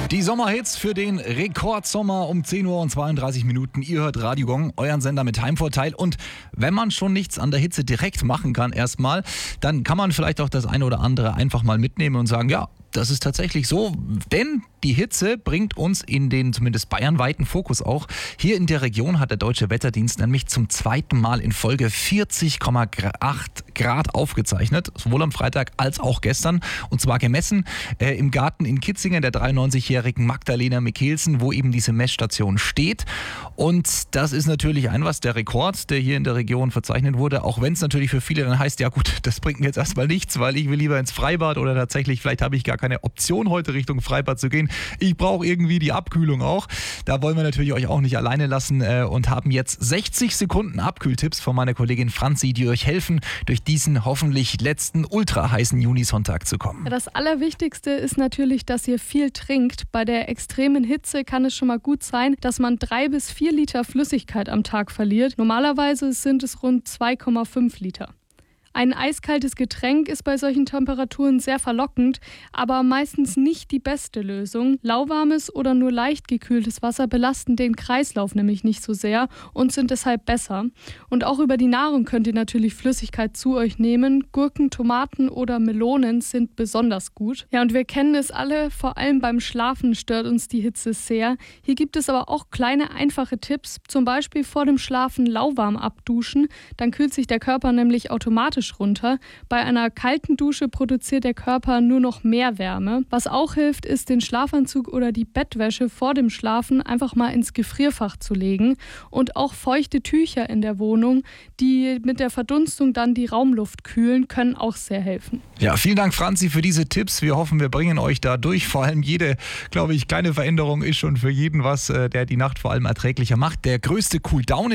Die Sommerhits für den Rekordsommer um 10 Uhr und 32 Minuten. Ihr hört Radio Gong, euren Sender mit Heimvorteil. Und wenn man schon nichts an der Hitze direkt machen kann erstmal, dann kann man vielleicht auch das eine oder andere einfach mal mitnehmen und sagen, ja, das ist tatsächlich so, denn die Hitze bringt uns in den zumindest bayernweiten Fokus auch. Hier in der Region hat der Deutsche Wetterdienst nämlich zum zweiten Mal in Folge 40,8 Grad aufgezeichnet, sowohl am Freitag als auch gestern. Und zwar gemessen im Garten in Kitzingen der 93-jährigen Magdalena Mikkelsen, wo eben diese Messstation steht. Und das ist natürlich der Rekord, der hier in der Region verzeichnet wurde, auch wenn es natürlich für viele dann heißt, ja gut, das bringt mir jetzt erstmal nichts, weil ich will lieber ins Freibad oder tatsächlich, vielleicht habe ich gar keine Option heute Richtung Freibad zu gehen. Ich brauche irgendwie die Abkühlung auch. Da wollen wir natürlich euch auch nicht alleine lassen und haben jetzt 60 Sekunden Abkühltipps von meiner Kollegin Franzi, die euch helfen, durch diesen hoffentlich letzten ultra heißen Junisonntag zu kommen. Ja, das Allerwichtigste ist natürlich, dass ihr viel trinkt. Bei der extremen Hitze kann es schon mal gut sein, dass man 3 bis 4 Liter Flüssigkeit am Tag verliert. Normalerweise sind es rund 2,5 Liter. Ein eiskaltes Getränk ist bei solchen Temperaturen sehr verlockend, aber meistens nicht die beste Lösung. Lauwarmes oder nur leicht gekühltes Wasser belasten den Kreislauf nämlich nicht so sehr und sind deshalb besser. Und auch über die Nahrung könnt ihr natürlich Flüssigkeit zu euch nehmen. Gurken, Tomaten oder Melonen sind besonders gut. Ja, und wir kennen es alle, vor allem beim Schlafen stört uns die Hitze sehr. Hier gibt es aber auch kleine, einfache Tipps. Zum Beispiel vor dem Schlafen lauwarm abduschen. Dann kühlt sich der Körper nämlich automatisch runter. Bei einer kalten Dusche produziert der Körper nur noch mehr Wärme. Was auch hilft, ist, den Schlafanzug oder die Bettwäsche vor dem Schlafen einfach mal ins Gefrierfach zu legen. Und auch feuchte Tücher in der Wohnung, die mit der Verdunstung dann die Raumluft kühlen, können auch sehr helfen. Ja, vielen Dank, Franzi, für diese Tipps. Wir hoffen, wir bringen euch da durch. Vor allem jede, glaube ich, kleine Veränderung ist schon für jeden was, der die Nacht vor allem erträglicher macht. Der größte Cooldown